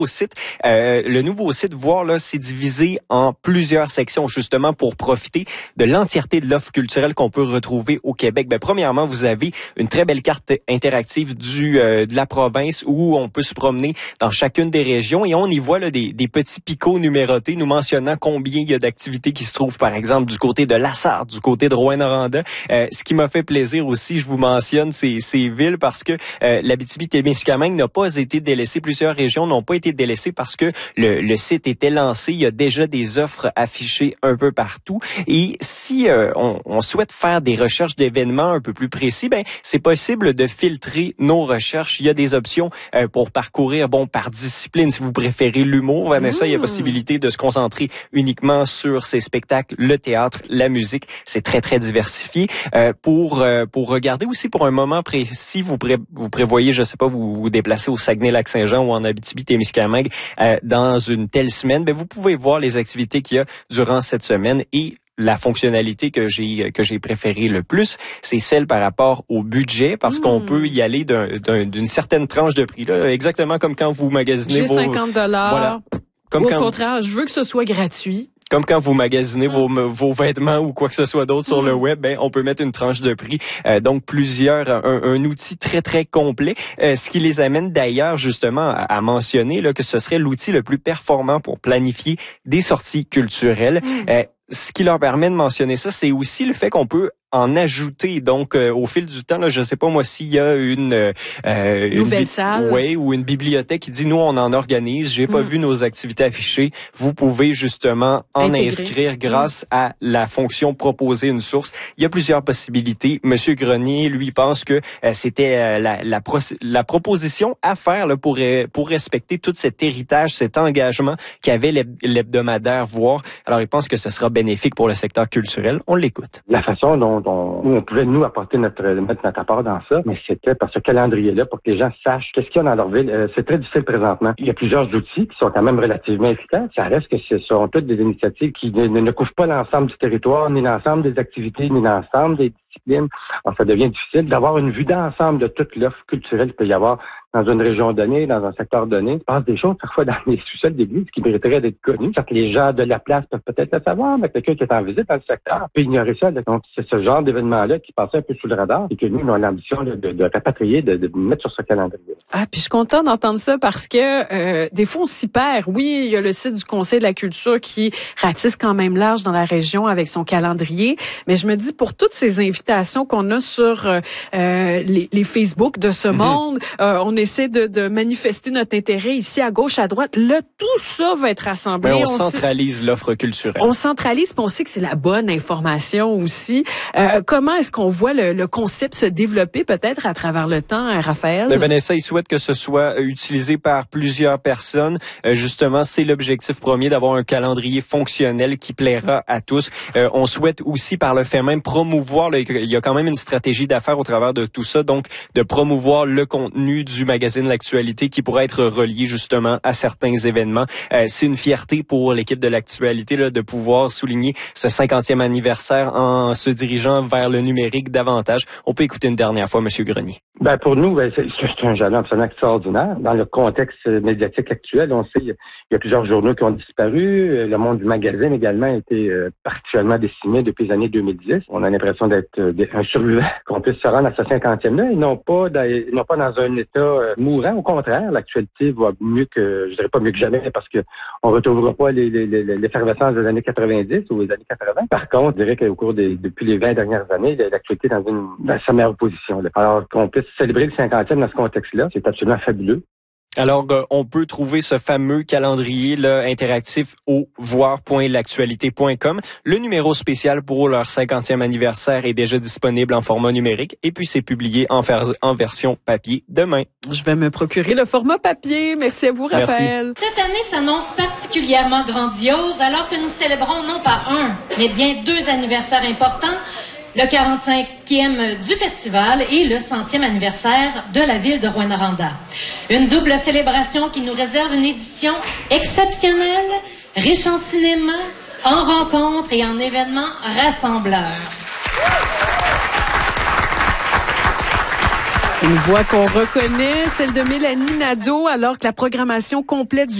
site. Le nouveau site Voir, là, c'est divisé en plusieurs sections, justement, pour profiter de l'entièreté de l'offre culturelle qu'on peut retrouver au Québec. Premièrement, vous avez une très belle carte interactive de la province où on peut se promener dans chacune des régions et on y voit là, des petits picots numérotés nous mentionnant combien il y a d'activités qui se trouvent, par exemple, du côté de La Sarthe, du côté de Rouyn-Noranda. Ce qui m'a fait plaisir aussi, je vous mentionne ces villes parce que l'Abitibi-Témiscamingue n'a pas été délaissée. Plusieurs régions n'ont pas été délaissées parce que le site était lancé. Il y a déjà des offres affichées un peu partout. Et si on souhaite faire des recherches d'événements un peu plus précis, c'est possible de filtrer nos recherches. Il y a des options pour parcourir, par discipline. Si vous préférez l'humour, Vanessa, il y a possibilité de se concentrer uniquement sur ces spectacles, le théâtre, la musique. C'est très, très diversifié. Pour regarder aussi pour un moment précis, vous prévoyez, je sais pas, vous déplacer au Saguenay-Lac-Saint-Jean ou en Abitibi-Témiscamingue dans une telle semaine, vous pouvez voir les activités qu'il y a durant cette semaine et la fonctionnalité que j'ai préférée le plus, c'est celle par rapport au budget, parce qu'on peut y aller d'une certaine tranche de prix, là, exactement comme quand vous magasinez j'ai $50. Voilà. Comme au contraire, je veux que ce soit gratuit. Comme quand vous magasinez vos vêtements ou quoi que ce soit d'autre sur le web, on peut mettre une tranche de prix. Donc un outil très très complet. Ce qui les amène d'ailleurs justement à mentionner là que ce serait l'outil le plus performant pour planifier des sorties culturelles. Ce qui leur permet de mentionner ça, c'est aussi le fait qu'on peut en ajouter. Donc, au fil du temps, là, je sais pas moi s'il y a une nouvelle salle, ou une bibliothèque qui dit nous on en organise. J'ai pas vu nos activités affichées. Vous pouvez justement en inscrire grâce à la fonction proposer une source. Il y a plusieurs possibilités. Monsieur Grenier, lui, pense que c'était la proposition à faire là, pour respecter tout cet héritage, cet engagement qu'avait l'hebdomadaire Voir. Alors, il pense que ce sera bénéfique pour le secteur culturel. On l'écoute. La façon dont on pouvait nous apporter mettre notre apport dans ça, mais c'était par ce calendrier-là pour que les gens sachent qu'est-ce qu'il y a dans leur ville. C'est très difficile présentement. Il y a plusieurs outils qui sont quand même relativement efficaces. Ça reste que ce sont toutes des initiatives qui ne couvrent pas l'ensemble du territoire, ni l'ensemble des activités, ni l'ensemble des disciplines. Alors, ça devient difficile d'avoir une vue d'ensemble de toute l'offre culturelle qu'il peut y avoir dans une région donnée, dans un secteur donné. Il se passe des choses parfois dans les sous-sols d'église qui mériteraient d'être connues. Que les gens de la place peuvent peut-être le savoir, mais quelqu'un qui est en visite dans le secteur peut ignorer ça. Donc, c'est ce genre d'événement-là qui passait un peu sous le radar et que nous, on a l'ambition de rapatrier, de mettre sur ce calendrier. Ah, puis je suis contente d'entendre ça parce que des fois, on s'y perd. Oui, il y a le site du Conseil de la culture qui ratisse quand même large dans la région avec son calendrier, mais je me dis, pour toutes ces invitations qu'on a sur les Facebook de ce monde, on essaie de manifester notre intérêt ici à gauche, à droite. Là, tout ça va être rassemblé. On centralise l'offre culturelle. On centralise, puis on sait que c'est la bonne information aussi. Comment est-ce qu'on voit le concept se développer peut-être à travers le temps, Raphaël? Vanessa, il souhaite que ce soit utilisé par plusieurs personnes. Justement, c'est l'objectif premier d'avoir un calendrier fonctionnel qui plaira à tous. On souhaite aussi par le fait même promouvoir, il y a quand même une stratégie d'affaires au travers de tout ça, donc de promouvoir le contenu du magazine L'Actualité qui pourrait être relié justement à certains événements. C'est une fierté pour l'équipe de L'Actualité là, de pouvoir souligner ce 50e anniversaire en se dirigeant vers le numérique davantage. On peut écouter une dernière fois, Monsieur Grenier. Pour nous, c'est un jalon absolument extraordinaire. Dans le contexte médiatique actuel, on sait il y a plusieurs journaux qui ont disparu. Le monde du magazine également a été particulièrement décimé depuis les années 2010. On a l'impression d'être un survivant, qu'on puisse se rendre à ce 50e-là et non pas dans un état mourant. Au contraire, l'actualité va mieux que, je dirais pas mieux que jamais, parce que on retrouvera pas l'effervescence des années 90 ou les années 80. Par contre, je dirais qu'au cours depuis les 20 dernières années, l'actualité est dans sa meilleure position. Là. Alors qu'on puisse célébrer le 50e dans ce contexte-là, c'est absolument fabuleux. Alors, on peut trouver ce fameux calendrier là, interactif au voir.l'actualité.com. Le numéro spécial pour leur 50e anniversaire est déjà disponible en format numérique et puis c'est publié en version papier demain. Je vais me procurer le format papier. Merci à vous, Raphaël. Cette année s'annonce particulièrement grandiose alors que nous célébrons non pas un, mais bien 2 anniversaires importants. Le 45e du festival et le 100e anniversaire de la ville de Rouyn-Noranda. Une double célébration qui nous réserve une édition exceptionnelle, riche en cinéma, en rencontres et en événements rassembleurs. Une voix qu'on reconnaît, celle de Mélanie Nadeau, alors que la programmation complète du